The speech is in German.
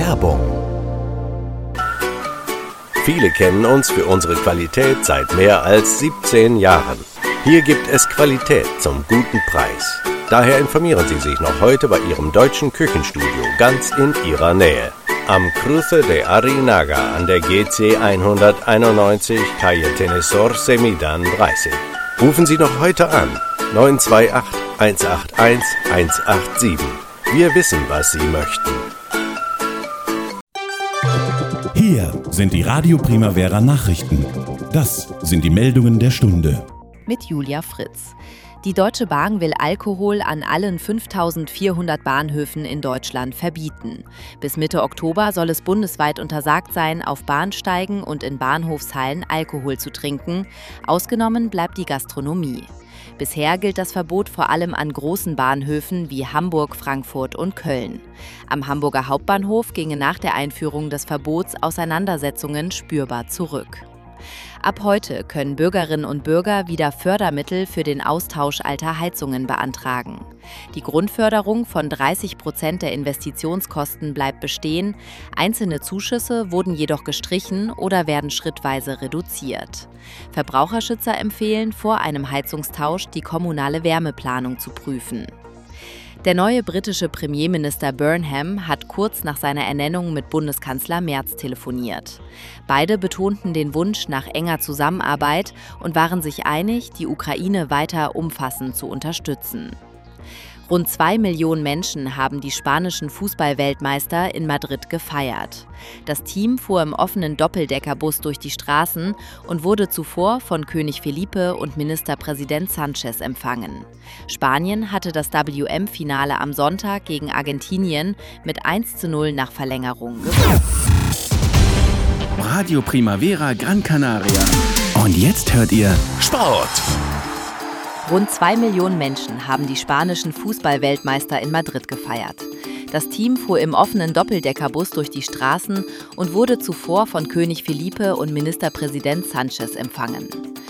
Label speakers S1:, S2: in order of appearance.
S1: Werbung. Viele kennen uns für unsere Qualität seit mehr als 17 Jahren. Hier gibt es Qualität zum guten Preis. Daher informieren Sie sich noch heute bei Ihrem deutschen Küchenstudio ganz in Ihrer Nähe. Am Cruce de Arinaga an der GC 191 Calle Tenesor Semidan 30. Rufen Sie noch heute an 928 181 187. Wir wissen, was Sie möchten.
S2: Hier sind die Radio Primavera Nachrichten. Das sind die Meldungen der Stunde.
S3: Mit Julia Fritz. Die Deutsche Bahn will Alkohol an allen 5.400 Bahnhöfen in Deutschland verbieten. Bis Mitte Oktober soll es bundesweit untersagt sein, auf Bahnsteigen und in Bahnhofshallen Alkohol zu trinken. Ausgenommen bleibt die Gastronomie. Bisher gilt das Verbot vor allem an großen Bahnhöfen wie Hamburg, Frankfurt und Köln. Am Hamburger Hauptbahnhof gingen nach der Einführung des Verbots Auseinandersetzungen spürbar zurück. Ab heute können Bürgerinnen und Bürger wieder Fördermittel für den Austausch alter Heizungen beantragen. Die Grundförderung von 30% der Investitionskosten bleibt bestehen. Einzelne Zuschüsse wurden jedoch gestrichen oder werden schrittweise reduziert. Verbraucherschützer empfehlen, vor einem Heizungstausch die kommunale Wärmeplanung zu prüfen. Der neue britische Premierminister Burnham hat kurz nach seiner Ernennung mit Bundeskanzler Merz telefoniert. Beide betonten den Wunsch nach enger Zusammenarbeit und waren sich einig, die Ukraine weiter umfassend zu unterstützen. Rund 2 Millionen Menschen haben die spanischen Fußball-Weltmeister in Madrid gefeiert. Das Team fuhr im offenen Doppeldeckerbus durch die Straßen und wurde zuvor von König Felipe und Ministerpräsident Sánchez empfangen. Spanien hatte das WM-Finale am Sonntag gegen Argentinien mit 1:0 nach Verlängerung gewonnen.
S4: Radio Primavera Gran Canaria. Und jetzt hört ihr
S1: Sport.
S3: Rund 2 Millionen Menschen haben die spanischen Fußball-Weltmeister in Madrid gefeiert. Das Team fuhr im offenen Doppeldeckerbus durch die Straßen und wurde zuvor von König Felipe und Ministerpräsident Sánchez empfangen.